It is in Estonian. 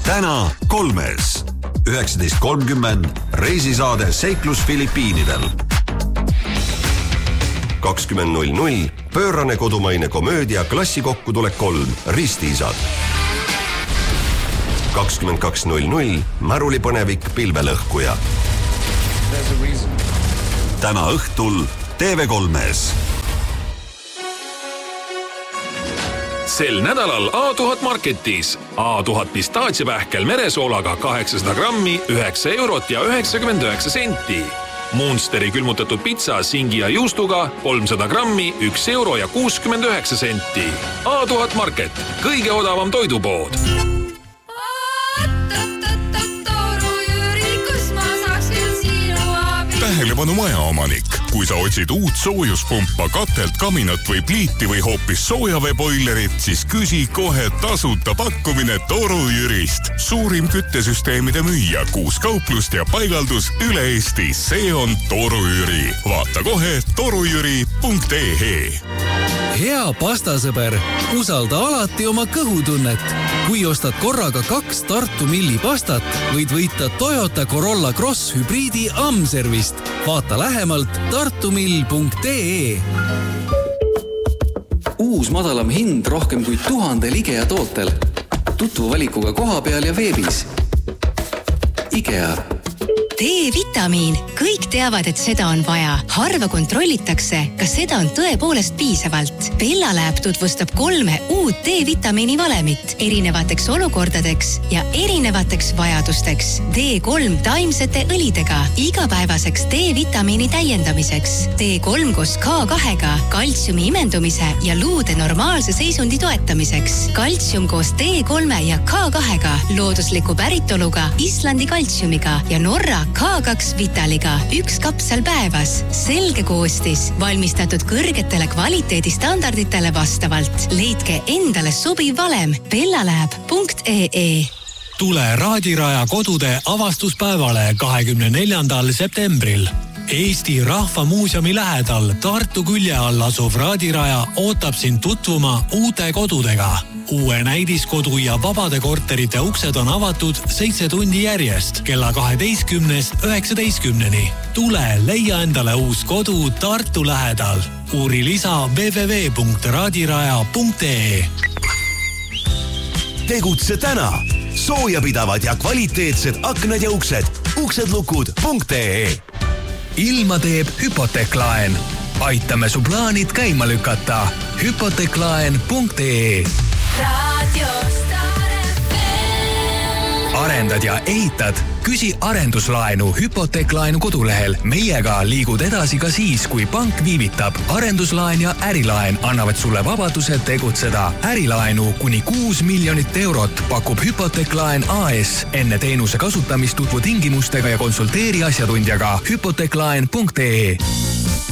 täna 3. 19.30 reisisaade Seiklus Filipiinidel. 20.00 pöörane kodumaine komöödia Klassikokkutulek 3 Ristiisad. 22.00 märulipõnevik Pilvelõhkuja. Täna õhtul TV3-s. Sel nädalal A1000 Marketis. A1000 pistaatsiapähkel meresoolaga 800 grammi 9 eurot ja 99 senti. Munsteri külmutatud pitsa singi ja juustuga 300 grammi 1 euro ja 69 senti. A1000 Market, kõige odavam toidupood. Tähelepanu majaomanik. Kui sa otsid uut soojuspumpa, katelt, kaminat või pliiti või hoopis soojaveeboilerit, siis küsi kohe tasuta pakkumine Toru Jürist. Suurim küttesüsteemide müüja, 6 kauplust ja paigaldus üle Eesti. See on Toru Jüri. Vaata kohe torujüri.ee. Hea pastasõber, usalda alati oma kõhutunnet. Kui ostad korraga 2 Tartu Milli pastat, võid võita Toyota Corolla Cross hübriidi Amservist. Vaata lähemalt tartumill.ee. Uus madalam hind rohkem kui 1000 IKEA tootel. Tutvu valikuga koha peal ja veebis. IKEA. D-vitamiin. Kõik teavad, et seda on vaja. Harva kontrollitakse, kas seda on tõepoolest piisavalt. Bella Lab tutvustab 3 uut D-vitamiini valemit erinevateks olukordadeks ja erinevateks vajadusteks. D3 taimsete õlidega igapäevaseks D-vitamiini täiendamiseks. D3 koos K2-ga kaltsiumi imendumise ja luude normaalse seisundi toetamiseks. Kaltsium koos D3 ja K2-ga loodusliku päritoluga Islandi kaltsiumiga ja Norra K2 Vitaliga 1 kapsel päevas. Selge koostis, valmistatud kõrgetele kvaliteedistandarditele vastavalt. Leidke endale sobiv valem bellalab.ee. Tule Raadiraja kodude avastuspäevale 24. septembril. Eesti Rahvamuuseumi lähedal Tartu külje all asuv Raadiraja ootab sind tutvuma uute kodudega. Uue näidiskodu ja vabade korterite uksed on avatud 7 tundi järjest kella 12-19. Tule leia endale uus kodu Tartu lähedal. Uuri lisa www.raadiraja.ee. Tegutse täna. Soojapidavad ja kvaliteetsed aknad ja uksed. Uksedlukud.ee. Ilma teeb Hypoteklaen. Aitame su plaanid käima lükata. Hypoteklaen.ee. Arendad ja ehitad? Küsi arenduslaenu Hypoteklaenu kodulehel. Meiega liigud edasi ka siis, kui pank viivitab. Arenduslaen ja ärilaen annavad sulle vabaduse tegutseda. Ärilaenu kuni 6 miljonit eurot pakub Hypoteklaen AS. Enne teenuse kasutamist tutvu tingimustega ja konsulteeri asjatundjaga. Hypoteklaen.ee.